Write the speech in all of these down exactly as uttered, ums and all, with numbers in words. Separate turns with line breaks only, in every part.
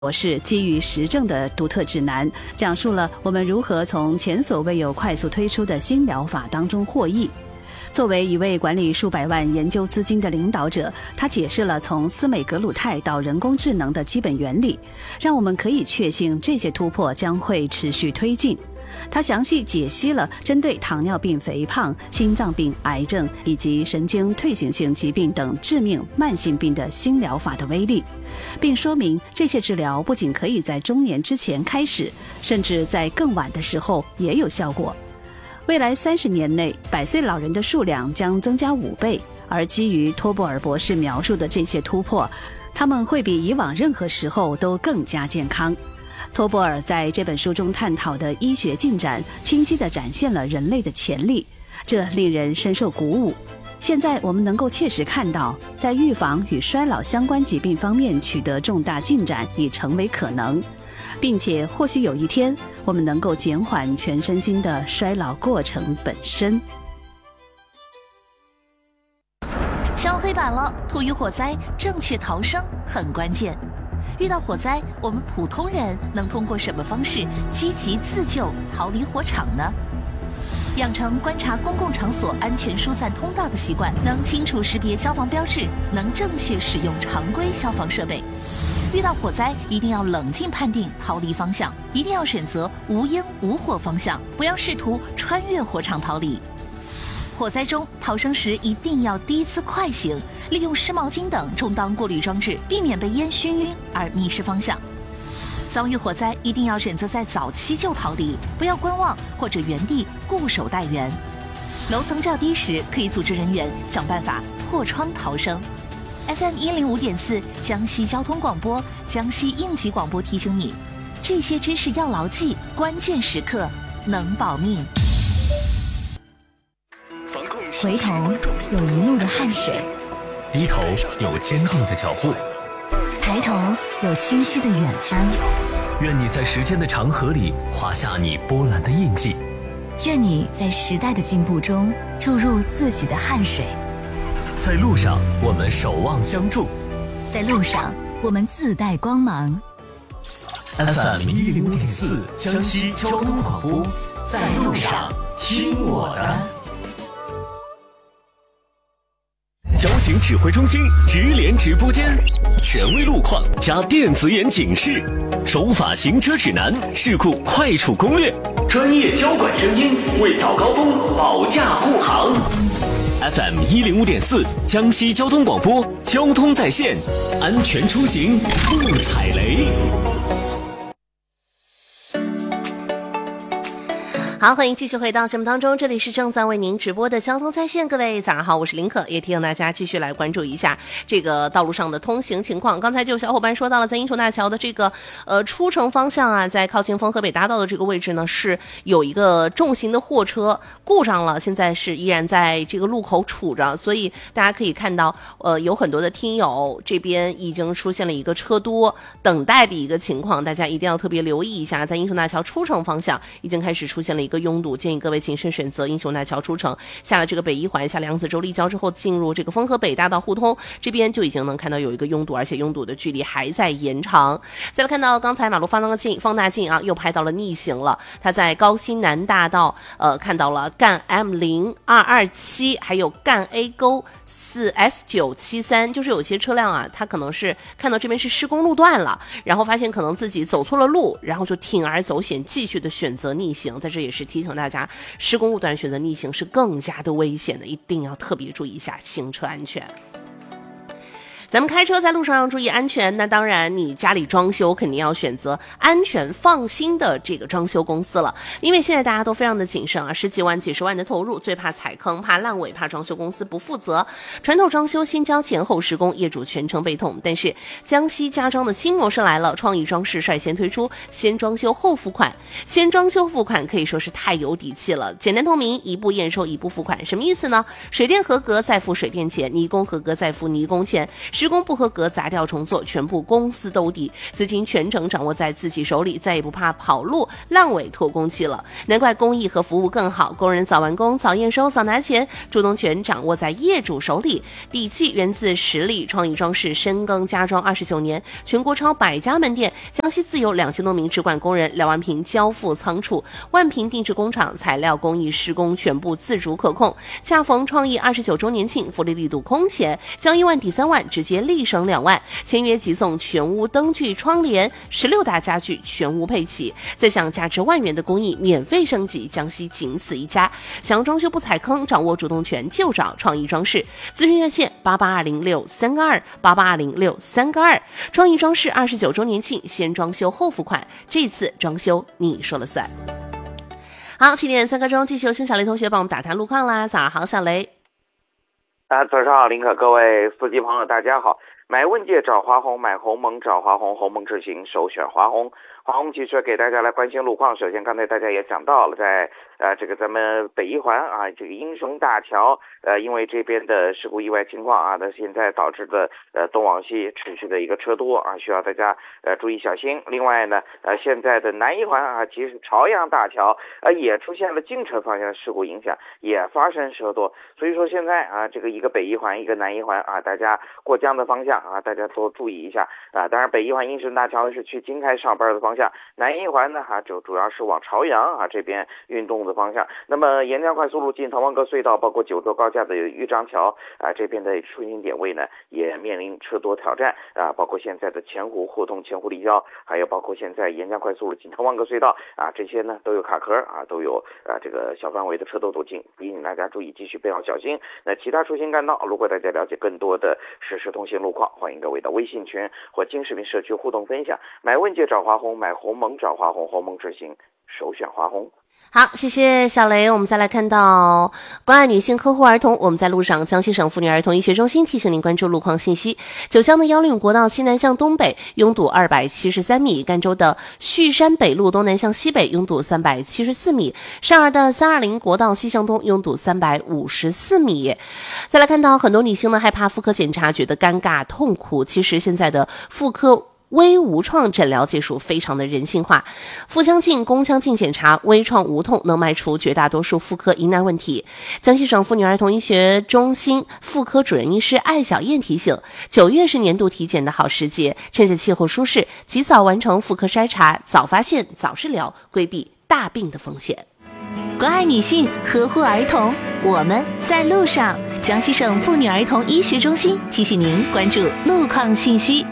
我是基于实证的独特指南，讲述了我们如何从前所未有快速推出的新疗法当中获益。作为一位管理数百万研究资金的领导者，他解释了从司美格鲁肽到人工智能的基本原理，让我们可以确信这些突破将会持续推进。他详细解析了针对糖尿病、肥胖、心脏病、癌症以及神经退行性疾病等致命慢性病的新疗法的威力，并说明这些治疗不仅可以在中年之前开始，甚至在更晚的时候也有效果。未来三十年内，百岁老人的数量将增加五倍，而基于托布尔博士描述的这些突破，他们会比以往任何时候都更加健康。托布尔在这本书中探讨的医学进展，清晰地展现了人类的潜力，这令人深受鼓舞。现在我们能够切实看到，在预防与衰老相关疾病方面取得重大进展已成为可能，并且或许有一天，我们能够减缓全身心的衰老过程本身。
敲黑板了，突遇火灾，正确逃生很关键。遇到火灾，我们普通人能通过什么方式积极自救，逃离火场呢？养成观察公共场所安全疏散通道的习惯，能清楚识别消防标志，能正确使用常规消防设备。遇到火灾，一定要冷静判定逃离方向，一定要选择无烟无火方向，不要试图穿越火场逃离。火灾中逃生时一定要低姿快行，利用湿毛巾等充当过滤装置，避免被烟熏晕而迷失方向。遭遇火灾一定要选择在早期就逃离，不要观望或者原地固守待援。楼层较低时，可以组织人员想办法破窗逃生。F M 一零五点四江西交通广播、江西应急广播提醒你，这些知识要牢记，关键时刻能保命。
回头有一路的汗水，
低头有坚定的脚步，
抬头有清晰的远方。
愿你在时间的长河里画下你波澜的印记，
愿你在时代的进步中注入自己的汗水。
在路上我们守望相助，
在路上我们自带光芒。
F M 一零五点四江西交通广播，在路上听我的。交警指挥中心直连直播间，权威路况加电子眼警示，守法行车指南，事故快处攻略，专业交管声音为早高峰保驾护航。F M 一零五点四江西交通广播，交通在线，安全出行不踩雷。
好，欢迎继续回到节目当中，这里是正在为您直播的交通在线。各位早上好，我是林可，也提醒大家继续来关注一下这个道路上的通行情况。刚才就有小伙伴说到了，在英雄大桥的这个呃出城方向啊，在靠近丰河北大道的这个位置呢，是有一个重型的货车故障了，现在是依然在这个路口杵着，所以大家可以看到，呃，有很多的听友这边已经出现了一个车多等待的一个情况，大家一定要特别留意一下，在英雄大桥出城方向已经开始出现了一个一个拥堵，建议各位谨慎选择英雄大桥出城，下了这个北一环，下梁子洲立交之后，进入这个丰河北大道互通这边就已经能看到有一个拥堵，而且拥堵的距离还在延长。再来看到刚才马路放大镜放大镜啊，又拍到了逆行了，它在高新南大道呃看到了赣 M 零二二七，还有赣 A 沟四 S 九七三，就是有些车辆啊，它可能是看到这边是施工路段了，然后发现可能自己走错了路，然后就铤而走险，继续的选择逆行。在这也是提醒大家，施工路段选择逆行是更加的危险的，一定要特别注意一下行车安全。咱们开车在路上要注意安全，那当然你家里装修肯定要选择安全放心的这个装修公司了，因为现在大家都非常的谨慎啊，十几万几十万的投入，最怕踩坑，怕烂尾，怕装修公司不负责。传统装修先交钱后施工，业主全程被痛。但是江西家装的新模式来了，创意装饰率先推出先装修后付款，先装修付款可以说是太有底气了，简单透明，一步验收一步付款。什么意思呢？水电合格再付水电钱，泥工合格再付泥工钱， 施工不合格砸掉重做，全部公司兜底，资金全程掌握在自己手里，再也不怕跑路烂尾拖工期了。难怪工艺和服务更好，工人早完工早验收早拿钱，主动权掌握在业主手里，底气源自实力。创意装饰深耕家装二十九年，全国超百家门店，江西自有两千多名直管工人，两万平交付仓储，万平定制工厂，材料工艺施工全部自主可控。恰逢创意二十九周年庆，福利力度空前，交一万抵三万，直接立省两万，签约即送全屋灯具窗帘，十六大家具全屋配齐，再享价值万元的工艺免费升级，江西仅此一家。想要装修不踩坑，掌握主动权就找创意装饰，咨询热线八八二零六三个二八八二零六三个二。创意装饰二十九周年庆，先装修后付款，这次装修你说了算。好，七点三刻钟，继续有新小雷同学帮我们打探路况啦。早上好，小雷。
啊，早上好，林可，各位司机朋友，大家好。买问界找华虹，买鸿蒙找华虹，鸿蒙智行首选华虹。华虹汽车给大家来关心路况。首先，刚才大家也讲到了，在呃这个咱们北一环啊，这个英雄大桥，呃，因为这边的事故意外情况啊，那现在导致的呃东往西持续的一个车多啊，需要大家呃注意小心。另外呢，呃现在的南一环啊，其实朝阳大桥呃也出现了进城方向的事故影响，也发生车多。所以说现在啊，这个一个北一环，一个南一环啊，大家过江的方向啊，大家多注意一下啊。当然，北一环英雄大桥呢是去经开上班的方向，南一环呢哈、啊、就主要是往朝阳啊这边运动的方向。那么沿江快速路进唐湾阁隧道，包括九州高架的豫章桥啊这边的出行点位呢也面临车多挑战啊，包括现在的前湖互通前湖立交，还有包括现在沿江快速路进唐湾阁隧道啊，这些呢都有卡壳啊，都有啊这个小范围的车多堵进，提醒大家注意继续备好小心。那其他出行干道，如果大家了解更多的实时通行路况，欢迎各位到微信群或金视频社区互动分享。买问界找华虹，买鸿蒙找华虹，鸿蒙智行首选华虹。
好，谢谢小雷。我们再来看到关爱女性呵护儿童，我们在路上，江西省妇女儿童医学中心提醒您关注路况信息。九江的幺零五国道西南向东北拥堵二百七十三米，赣州的旭山北路东南向西北拥堵三百七十四米，上洱的三二零国道西向东拥堵三百五十四米。再来看到很多女性呢害怕妇科检查，觉得尴尬痛苦，其实现在的妇科微无创诊疗技术非常的人性化，腹腔镜、宫腔镜检查，微创无痛，能迈除绝大多数妇科疑难问题。江西省妇女儿童医学中心妇科主任医师艾小燕提醒，九月是年度体检的好时节，趁着气候舒适，及早完成妇科筛查，早发现早治疗，规避大病的风险。
关爱女性，呵护儿童，我们在路上。江西省妇女儿童医学中心提醒您关注路况信息。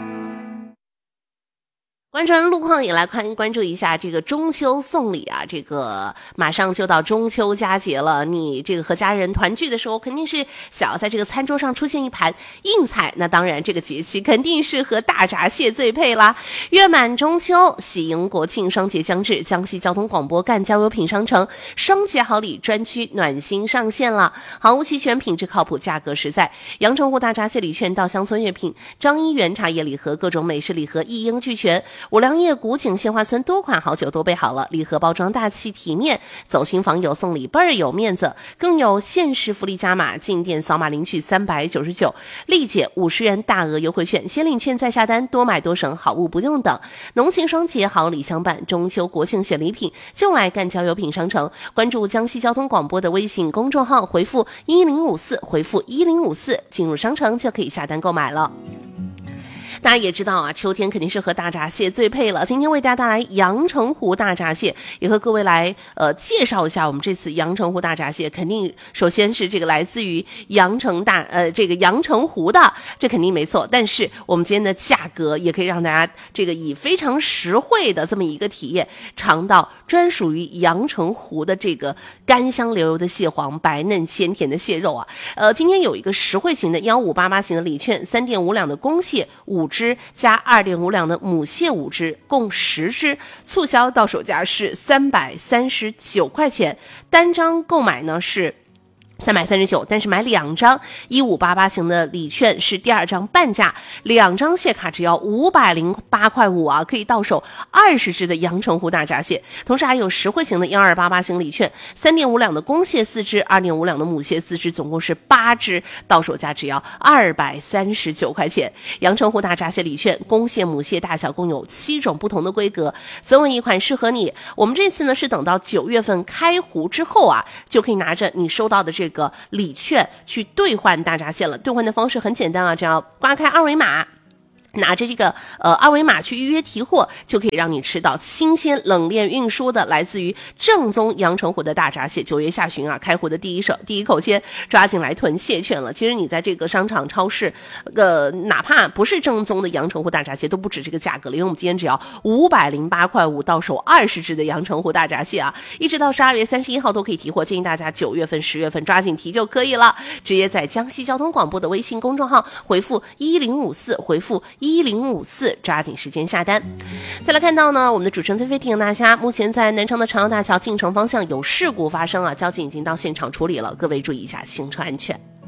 关注路况也来关关注一下这个中秋送礼啊，这个马上就到中秋佳节了，你这个和家人团聚的时候，肯定是想要在这个餐桌上出现一盘硬菜，那当然这个节气肯定是和大闸蟹最配啦。月满中秋，喜迎国庆，双节将至，江西交通广播赣交友品商城双节好礼专区暖心上线了，好物齐全，品质靠谱，价格实在。阳澄湖大闸蟹礼券到乡村月品，张一元茶叶礼盒，各种美食礼盒一应俱全。五粮液、古井、鲜花村多款好酒都备好了，礼盒包装大气体面，走亲访友送礼倍儿有面子，更有限时福利加码，进店扫码领取三百九十九，立减五十元大额优惠券，先领券再下单，多买多省，好物不用等。农情双节好礼相伴，中秋国庆选礼品就来赣交友品商城，关注江西交通广播的微信公众号，回复一零五四，回复一零五四，进入商城就可以下单购买了。大家也知道啊，秋天肯定是和大闸蟹最配了。今天为大家带来阳澄湖大闸蟹，也和各位来呃介绍一下我们这次阳澄湖大闸蟹。肯定首先是这个来自于阳澄大呃这个阳澄湖的，这肯定没错。但是我们今天的价格也可以让大家这个以非常实惠的这么一个体验，尝到专属于阳澄湖的这个甘香流油的蟹黄，白嫩鲜甜的蟹肉啊。呃，今天有一个实惠型的幺五八八型的礼券，三点五两的公蟹五只加二点五两的母蟹五只，共十只，促销到手价是三百三十九块钱，单张购买呢是三百三十九，但是买两张一五八八型的礼券是第二张半价，两张蟹卡只要五百零八块五啊，可以到手二十只的阳澄湖大闸蟹，同时还有实惠型的一二八八型礼券，三点五两的公蟹四只，二点五两的母蟹四只，总共是八只，到手价只要二百三十九块钱。阳澄湖大闸蟹礼券，公蟹、母蟹大小共有七种不同的规格，择为一款适合你。我们这次呢是等到九月份开湖之后啊，就可以拿着你收到的这个个礼券去兑换大闸蟹了。兑换的方式很简单啊，只要刮开二维码，拿着这个呃二维码去预约提货，就可以让你吃到新鲜冷链运输的来自于正宗阳澄湖的大闸蟹。九月下旬啊，开湖的第一手第一口鲜，抓紧来囤蟹券了。其实你在这个商场超市呃哪怕不是正宗的阳澄湖大闸蟹都不止这个价格了，因为我们今天只要五百零八块五到手二十只的阳澄湖大闸蟹啊，一直到十二月三十一号都可以提货，建议大家九月份十月份抓紧提就可以了。直接在江西交通广播的微信公众号回复一零五四，回复一零五四，抓紧时间下单。再来看到呢，我们的主持人菲菲提醒大家，目前在南昌的长阳大桥进城方向有事故发生啊，交警已经到现场处理了，各位注意一下行车安全。